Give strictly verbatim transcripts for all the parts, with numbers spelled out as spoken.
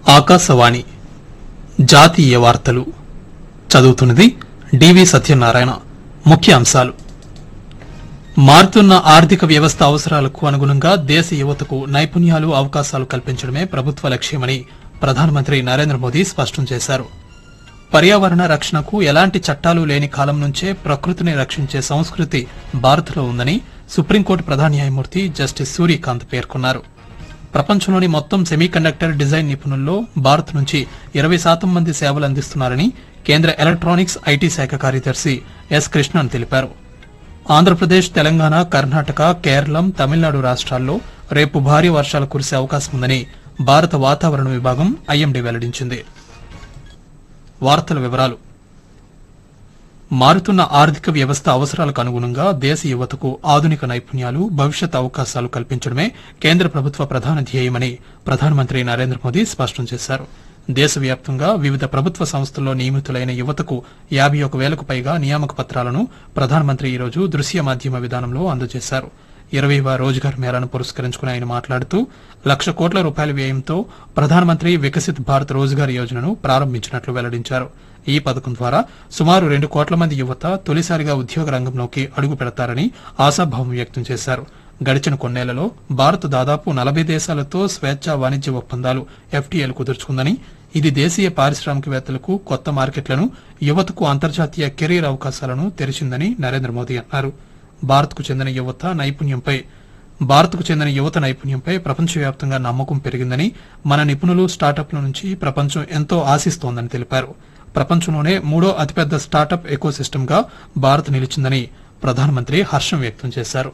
ఆకాశవాణి జాతీయ వార్తలు చదువుతున్నది డివి సత్యనారాయణ. ముఖ్య అంశాలు: మారుతున్న ఆర్థిక వ్యవస్థ అవసరాలకు అనుగుణంగా దేశ యువతకు నైపుణ్యాలు, అవకాశాలు కల్పించడమే ప్రభుత్వ లక్ష్యమని ప్రధానమంత్రి నరేంద్ర మోదీ స్పష్టం చేశారు. పర్యావరణ రక్షణకు ఎలాంటి చట్టాలు లేని కాలం నుంచే ప్రకృతిని రక్షించే సంస్కృతి భారత్లో ఉందని సుప్రీంకోర్టు ప్రధాన న్యాయమూర్తి జస్టిస్ సూర్యకాంత్ పేర్కొన్నారు. ప్రపంచంలోని మొత్తం సెమీకండక్టర్ డిజైన్ నిపుణుల్లో భారత్ నుంచి ఇరవై శాతం మంది సేవలు అందిస్తున్నారని కేంద్ర ఎలక్ట్రానిక్స్ ఐటీ శాఖ కార్యదర్శి ఎస్ కృష్ణన్ తెలిపారు. ఆంధ్రప్రదేశ్, తెలంగాణ, కర్ణాటక, కేరళం, తమిళనాడు రాష్ట్రాల్లో రేపు భారీ వర్షాలు కురిసే అవకాశం ఉందని భారత వాతావరణ విభాగం ఐఎండీ వెల్లడించింది. వార్తల వివరాలు: మారుతున్న ఆర్థిక వ్యవస్థ అవసరాలకు అనుగుణంగా దేశ యువతకు ఆధునిక నైపుణ్యాలు, భవిష్యత్ అవకాశాలు కల్పించడమే కేంద్ర ప్రభుత్వ ప్రధాన ధ్యేయమని ప్రధానమంత్రి నరేంద్ర మోదీ స్పష్టం చేశారు. దేశవ్యాప్తంగా వివిధ ప్రభుత్వ సంస్థల్లో నియమితులైన యువతకు యాబై ఒక వేలకు పైగా నియామక పత్రాలను ప్రధానమంత్రి ఈరోజు దృశ్య మాధ్యమ విధానంలో అందజేశారు. ఇరవైవ రోజ్గార్ మేళాను పురస్కరించుకుని ఆయన మాట్లాడుతూ లక్ష కోట్ల రూపాయల వ్యయంతో ప్రధానమంత్రి వికసిత్ భారత్ రోజ్గార్ యోజనను ప్రారంభించినట్లు వెల్లడించారు. ఈ పథకం ద్వారా సుమారు రెండు కోట్ల మంది యువత తొలిసారిగా ఉద్యోగ రంగంలోకి అడుగు పెడతారని ఆశాభావం వ్యక్తం చేశారు. గడిచిన కొన్నేళ్లలో భారత్ దాదాపు నలభై దేశాలతో స్వేచ్ఛా వాణిజ్య ఒప్పందాలు ఎఫ్టీఏలు కుదుర్చుకుందని, ఇది దేశీయ పారిశ్రామికవేత్తలకు కొత్త మార్కెట్లను, యువతకు అంతర్జాతీయ కెరీర్ అవకాశాలను తెరిచిందని నరేంద్ర మోదీ అన్నారు. భారత్కు చెందిన యువత నైపుణ్యంపై భారత్కు చెందిన యువత నైపుణ్యంపై ప్రపంచవ్యాప్తంగా నమ్మకం పెరిగిందని, మన నిపుణులు, స్టార్టప్ల నుంచి ప్రపంచం ఎంతో ఆశిస్తోందని తెలిపారు. ప్రపంచంలోనే మూడో అతిపెద్ద స్టార్టప్ ఎకోసిస్టమ్ గా భారత్ నిలిచిందని ప్రధానమంత్రి హర్షం వ్యక్తం చేశారు.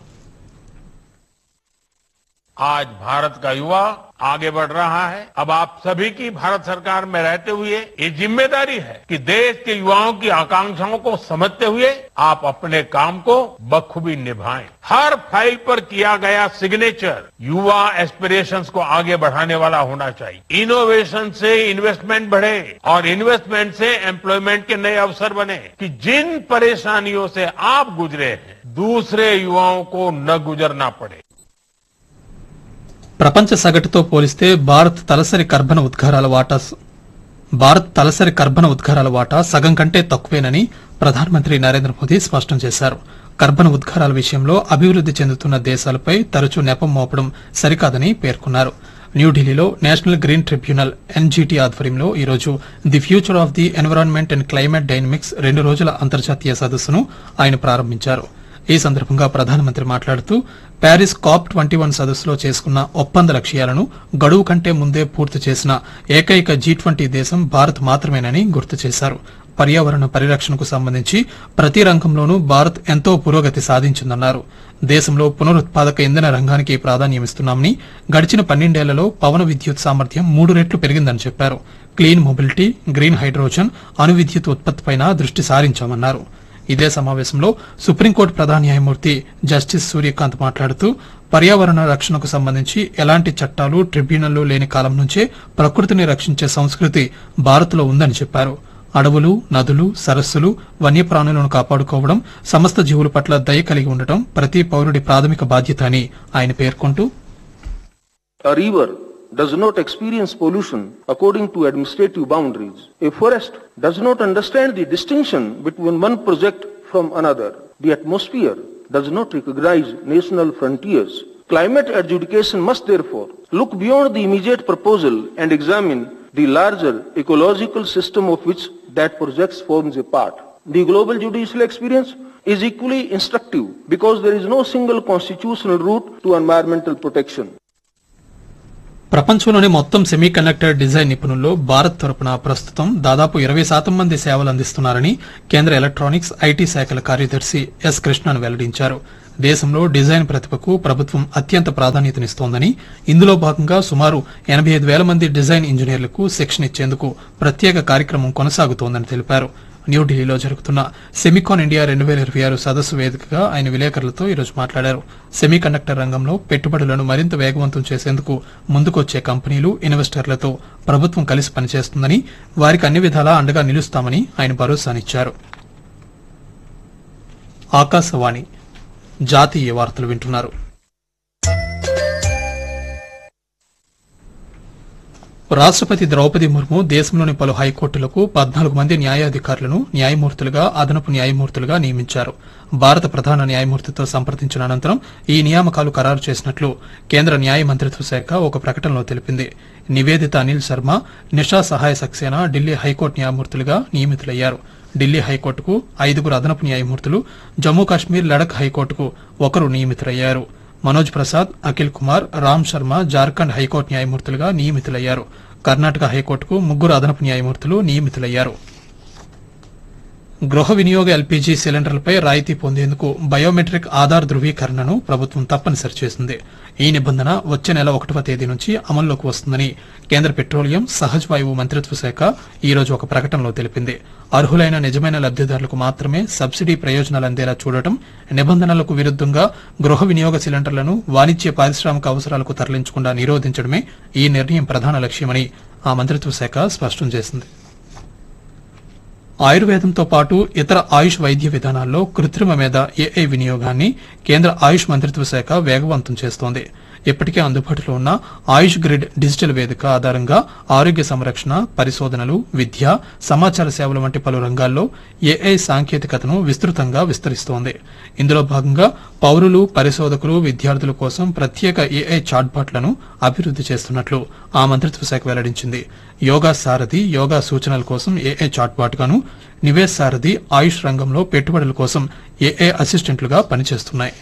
आज भारत का युवा आगे बढ़ रहा है। अब आप सभी की भारत सरकार में रहते हुए ये जिम्मेदारी है कि देश के युवाओं की आकांक्षाओं को समझते हुए आप अपने काम को बखूबी निभाएं। हर फाइल पर किया गया सिग्नेचर युवा एस्पिरेशंस को आगे बढ़ाने वाला होना चाहिए। इनोवेशन से इन्वेस्टमेंट बढ़े और इन्वेस्टमेंट से एम्प्लॉयमेंट के नए अवसर बने कि जिन परेशानियों से आप गुजरे हैं दूसरे युवाओं को न गुजरना पड़े। ప్రపంచ సగటుతో పోలిస్తే భారత్ తలసరి కర్బన ఉద్గారాల వాటా భారత్ తలసరి కర్బన ఉద్గారాల వాటా సగం కంటే తక్కువేనని ప్రధానమంత్రి నరేంద్ర మోదీ స్పష్టం చేశారు. కర్బన ఉద్గారాల విషయంలో అభివృద్ది చెందుతున్న దేశాలపై తరచూ నెపం మోపడం సరికాదని పేర్కొన్నారు. న్యూఢిల్లీలో నేషనల్ గ్రీన్ ట్రిబ్యునల్ ఎన్జీటీ ఆధ్వర్యంలో ఈరోజు the future of the environment and climate dynamics రెండు రోజుల అంతర్జాతీయ సదస్సును ఆయన ప్రారంభించారు. ఈ సందర్భంగా ప్రధానమంత్రి మాట్లాడుతూ ప్యారిస్ కాప్ ట్వంటీ వన్ సదస్సులో చేసుకున్న ఒప్పంద లక్ష్యాలను గడువు కంటే ముందే పూర్తి చేసిన ఏకైక జీ ట్వంటీ దేశం భారత్ మాత్రమేనని గుర్తు చేశారు. పర్యావరణ పరిరక్షణకు సంబంధించి ప్రతి రంగంలోనూ భారత్ ఎంతో పురోగతి సాధించిందన్నారు. దేశంలో పునరుత్పాదక ఇంధన రంగానికి ప్రాధాన్యమిస్తున్నామని, గడిచిన పన్నెండేళ్లలో పవన విద్యుత్ సామర్థ్యం మూడు రెట్లు పెరిగిందని చెప్పారు. క్లీన్ మొబిలిటీ, గ్రీన్ హైడ్రోజన్, అణు విద్యుత్ ఉత్పత్తిపై దృష్టి సారించామన్నారు. ఇదే సమావేశంలో సుప్రీంకోర్టు ప్రధాన న్యాయమూర్తి జస్టిస్ సూర్యకాంత్ మాట్లాడుతూ పర్యావరణ రక్షణకు సంబంధించి ఎలాంటి చట్టాలు, ట్రిబ్యునళ్లు లేని కాలం నుంచే ప్రకృతిని రక్షించే సంస్కృతి భారత్లో ఉందని చెప్పారు. అడవులు, నదులు, సరస్సులు, వన్యప్రాణులను కాపాడుకోవడం, సమస్త జీవుల పట్ల దయ కలిగి ఉండటం ప్రతి పౌరుడి ప్రాథమిక బాధ్యత అని ఆయన పేర్కొంటూ does not experience pollution according to administrative boundaries. A forest does not understand the distinction between one project from another. The atmosphere does not recognize national frontiers. Climate adjudication must therefore look beyond the immediate proposal and examine the larger ecological system of which that project forms a part. The global judicial experience is equally instructive because there is no single constitutional route to environmental protection. ప్రపంచంలోని మొత్తం semiconductor design నిపుణుల్లో Bharat తరపున ప్రస్తుతం దాదాపు ఇరవై శాతం మంది సేవలు అందిస్తున్నారని కేంద్ర ఎలక్ట్రానిక్స్ ఐటీ శాఖల కార్యదర్శి ఎస్ కృష్ణన్ వెల్లడించారు. దేశంలో డిజైన్ ప్రతిభకు ప్రభుత్వం అత్యంత ప్రాధాన్యతనిస్తోందని, ఇందులో భాగంగా సుమారు ఎనబై ఐదు వేల మంది డిజైన్ ఇంజనీర్లకు శిక్షణ ఇచ్చేందుకు ప్రత్యేక కార్యక్రమం కొనసాగుతోందని తెలిపారు. న్యూఢిల్లీలో జరుగుతున్న సెమికాన్ ఇండియా రెండు వేల ఇరవై ఆరు సదస్సు వేదికగా ఆయన విలేకరులతో ఈరోజు మాట్లాడారు. సెమీకండక్టర్ రంగంలో పెట్టుబడులను మరింత వేగవంతం చేసేందుకు ముందుకొచ్చే కంపెనీలు, ఇన్వెస్టర్లతో ప్రభుత్వం కలిసి పనిచేస్తుందని, వారికి అన్ని విధాలా అండగా నిలుస్తామని ఆయన భరోసానిచ్చారు. ఆకాశవాణి జాతీయ వార్తలు వింటున్నారు. రాష్టపతి ద్రౌపది ముర్ము దేశంలోని పలు హైకోర్టులకు పద్నాలుగు మంది న్యాయాధికారులను న్యాయమూర్తులుగా అదనపు న్యాయమూర్తులుగా నియమించారు. భారత ప్రధాన న్యాయమూర్తితో సంప్రదించిన అనంతరం ఈ నియామకాలు ఖరారు చేసినట్లు కేంద్ర న్యాయ మంత్రిత్వ శాఖ ఒక ప్రకటనలో తెలిపింది. నివేదిత అనిల్ శర్మ, నిషా సహాయ సక్సేనా ఢిల్లీ హైకోర్టు న్యాయమూర్తులుగా నియమితులయ్యారు. ఢిల్లీ హైకోర్టుకు ఐదుగురు అదనపు న్యాయమూర్తులు, జమ్మూ కాశ్మీర్ లడఖ్ హైకోర్టుకు ఒకరు నియమితులయ్యారు. మనోజ్ ప్రసాద్, అఖిల్ కుమార్, రామ్ శర్మ జార్ఖండ్ హైకోర్టు న్యాయమూర్తులుగా నియమితులయ్యారు. కర్ణాటక హైకోర్టుకు ముగ్గురు అదనపు న్యాయమూర్తులు నియమితులయ్యారు. గృహ వినియోగ ఎల్పీజీ సిలిండర్లపై రాయితీ పొందేందుకు బయోమెట్రిక్ ఆధార్ ధృవీకరణను ప్రభుత్వం తప్పనిసరి చేసింది. ఈ నిబంధన వచ్చే నెల ఒకటవ తేదీ నుంచి అమల్లోకి వస్తుందని కేంద్ర పెట్రోలియం, సహజ వాయువు మంత్రిత్వ శాఖ ఈ రోజు ఒక ప్రకటనలో తెలిపింది. అర్హులైన నిజమైన లబ్దిదారులకు మాత్రమే సబ్సిడీ ప్రయోజనాలు అందేలా చూడటం, నిబంధనలకు విరుద్దంగా గృహ వినియోగ సిలిండర్లను వాణిజ్య పారిశ్రామిక అవసరాలకు తరలించకుండా నిరోధించడమే ఈ నిర్ణయం ప్రధాన లక్ష్యమని ఆ మంత్రిత్వ శాఖ స్పష్టం చేసింది. ఆయుర్వేదంతో పాటు ఇతర ఆయుష్ వైద్య విధానాల్లో కృత్రిమ మేధ ఏఐ వినియోగాన్ని కేంద్ర ఆయుష్ మంత్రిత్వ శాఖ వేగవంతం చేస్తోంది. ఇప్పటికే అందుబాటులో ఉన్న ఆయుష్ గ్రిడ్ డిజిటల్ వేదిక ఆధారంగా ఆరోగ్య సంరక్షణ, పరిశోధనలు, విద్య, సమాచార సేవలు వంటి పలు రంగాల్లో ఏఐ సాంకేతికతను విస్తృతంగా విస్తరిస్తోంది. ఇందులో భాగంగా పౌరులు, పరిశోధకులు, విద్యార్థుల కోసం ప్రత్యేక ఏఐ చాట్బాట్లను అభివృద్ది చేస్తున్నట్లు ఆ మంత్రిత్వ శాఖ వెల్లడించింది. యోగా సారథి యోగా సూచనల కోసం ఏఐ చాట్బాట్ గాను, నివేశ్ సారథి ఆయుష్ రంగంలో పెట్టుబడుల కోసం ఏఐ అసిస్టెంట్లుగా పనిచేస్తున్నాయి.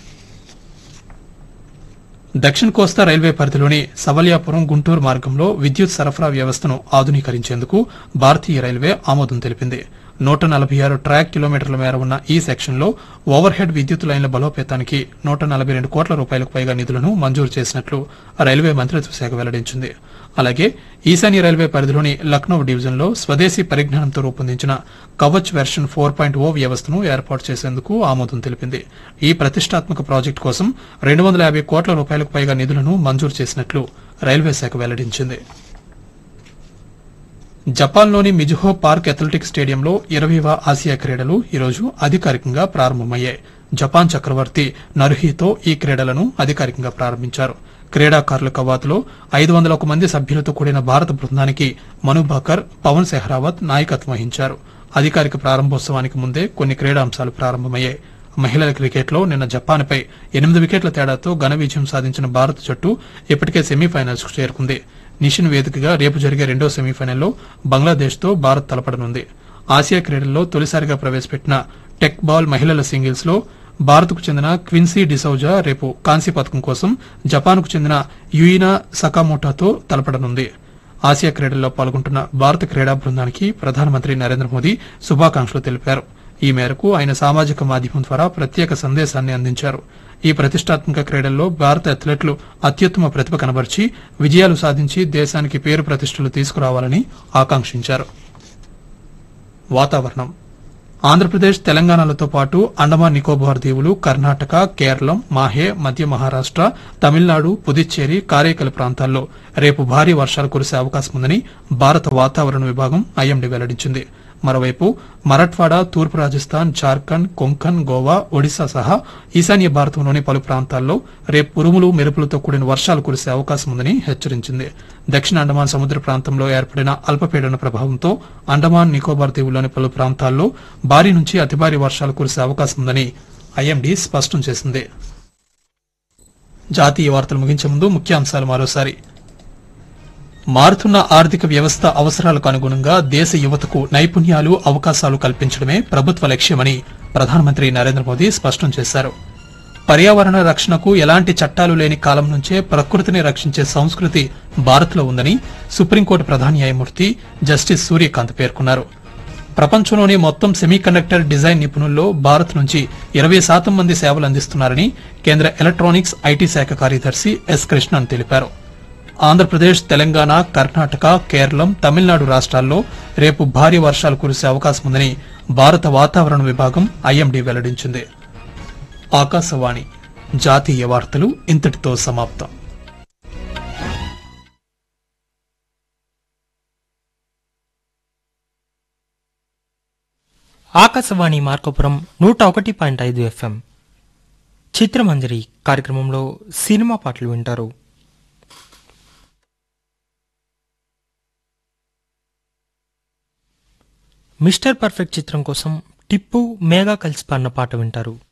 దక్షిణ కోస్తా రైల్వే పరిధిలోని సవల్యాపురం గుంటూరు మార్గంలో విద్యుత్ సరఫరా వ్యవస్థను ఆధునీకరించేందుకు భారతీయ రైల్వే ఆమోదం తెలిపింది. నూట నలభై ఆరు ట్రాక్ కిలోమీటర్ల మేర ఉన్న ఈ సెక్షన్లో ఓవర్ హెడ్ విద్యుత్ లైన్ల బలోపేతానికి నూట నలభై రెండు కోట్ల రూపాయలకు పైగా నిధులను మంజూరు చేసినట్లు రైల్వే మంత్రిత్వ శాఖ వెల్లడించింది. అలాగే ఈశాన్య రైల్వే పరిధిలోని లక్నో డివిజన్లో స్వదేశీ పరిజ్ఞానంతో రూపొందించిన కవచ్ వెర్షన్ ఫోర్ పాయింట్ ఓ వ్యవస్థను ఏర్పాటు చేసేందుకు ఆమోదం తెలిపింది. ఈ ప్రతిష్టాత్మక ప్రాజెక్టు కోసం రెండు వందల యాభై కోట్ల రూపాయలకు పైగా నిధులను మంజూరు చేసినట్లు రైల్వే శాఖ వెల్లడించింది. జపాన్లోని మిజుహో పార్క్ అథ్లెటిక్స్ స్టేడియంలో ఇరవైవ ఆసియా క్రీడలు ఈరోజు అధికారికంగా ప్రారంభమయ్యాయి. జపాన్ చక్రవర్తి నరుహితో ఈ క్రీడలను అధికారికంగా ప్రారంభించారు. క్రీడాకారుల కవాతులో ఐదు వందల ఒక మంది సభ్యులతో కూడిన భారత బృందానికి మనుభాకర్, పవన్ సెహ్రావత్ నాయకత్వం వహించారు. అధికారిక ప్రారంభోత్సవానికి ముందే కొన్ని క్రీడాంశాలు ప్రారంభమయ్యాయి. మహిళల క్రికెట్లో నిన్న జపాన్పై ఎనిమిది వికెట్ల తేడాతో ఘన విజయం సాధించిన భారత జట్టు ఇప్పటికే సెమీఫైనల్స్ కు చేరుకుంది. నిషిన్ వేదికగా రేపు జరిగే రెండో సెమీఫైనల్లో బంగ్లాదేశ్తో భారత్ తలపడనుంది. ఆసియా క్రీడల్లో తొలిసారిగా ప్రవేశపెట్టిన టెక్ బాల్ మహిళల సింగిల్స్ లో భారత్కు చెందిన క్విన్సీ డిసౌజా రేపు కాంస్య పథకం కోసం జపాన్కు చెందిన యుయినా సకామోటాతో తలపడనుంది. ఆసియా క్రీడల్లో పాల్గొంటున్న భారత క్రీడా బృందానికి ప్రధానమంత్రి నరేంద్ర మోదీ శుభాకాంక్షలు తెలిపారు. ఈ మేరకు ఆయన సామాజిక మాధ్యమం ద్వారా ప్రత్యేక సందేశాన్ని అందించారు. ఈ ప్రతిష్టాత్మక క్రీడల్లో భారత అథ్లెట్లు అత్యుత్తమ ప్రతిభ కనబర్చి విజయాలు సాధించి దేశానికి పేరు ప్రతిష్టలు తీసుకురావాలని ఆకాంక్షించారు. వాతావరణం. ఆంధ్రప్రదేశ్, తెలంగాణలతో పాటు అండమాన్ నికోబార్ దీవులు, కర్ణాటక, కేరళం, మాహే, మధ్య మహారాష్ట, తమిళనాడు, పుదుచ్చేరి, కారైకల్ ప్రాంతాల్లో రేపు భారీ వర్షాలు కురిసే అవకాశం ఉందని భారత వాతావరణ విభాగం ఐఎండీ వెల్లడించింది. మరోవైపు మరాఠ్వాడా, తూర్పు రాజస్థాన్, జార్ఖండ్, కొంకన్, గోవా, ఒడిశా సహా ఈశాన్య భారతంలోని పలు ప్రాంతాల్లో రేపు ఉరుములు, మెరుపులతో కూడిన వర్షాలు కురిసే అవకాశం ఉందని హెచ్చరించింది. దక్షిణ అండమాన్ సముద్ర ప్రాంతంలో ఏర్పడిన అల్పపీడన ప్రభావంతో అండమాన్ నికోబార్ దీవుల్లోని పలు ప్రాంతాల్లో భారీ నుంచి అతి భారీ వర్షాలు కురిసే అవకాశం ఉందని ఐఎండీ స్పష్టం చేసింది. జాతీయ వార్తలు ముగించే ముందు ముఖ్యాంశాలు మరోసారి. మారుతున్న ఆర్థిక వ్యవస్థ అవసరాలకు అనుగుణంగా దేశ యువతకు నైపుణ్యాలు, అవకాశాలు కల్పించడమే ప్రభుత్వ లక్ష్యమని ప్రధానమంత్రి నరేంద్ర మోదీ స్పష్టం చేశారు. పర్యావరణ రక్షణకు ఎలాంటి చట్టాలు లేని కాలం నుంచే ప్రకృతిని రక్షించే సంస్కృతి భారత్లో ఉందని సుప్రీంకోర్టు ప్రధాన న్యాయమూర్తి జస్టిస్ సూర్యకాంత్ పేర్కొన్నారు. ప్రపంచంలోని మొత్తం సెమీకండక్టర్ డిజైన్ నిపుణుల్లో భారత్ నుంచి ఇరవై శాతం మంది సేవలు అందిస్తున్నారని కేంద్ర ఎలక్ట్రానిక్స్, ఐటీ శాఖ కార్యదర్శి ఎస్ కృష్ణన్ తెలిపారు. ఆంధ్రప్రదేశ్, తెలంగాణ, కర్ణాటక, కేరళం, తమిళనాడు రాష్ట్రాల్లో రేపు భారీ వర్షాలు కురిసే అవకాశం ఉందని భారత వాతావరణ విభాగం ఐఎండీ వెల్లడించింది. ఆకాశవాణి జాతీయ వార్తలు ఇంతటితో సమాప్తం. ఆకాశవాణి మార్కాపురం నూట ఒకటి పాయింట్ ఐదు ఎఫ్ఎం చిత్రమంజరి కార్యక్రమంలో సినిమా పాటలు వింటారు. మిస్టర్ పర్ఫెక్ట్ చిత్రం కోసం టిప్పు మేఘా కలిసి పాడిన పాట వింటారు.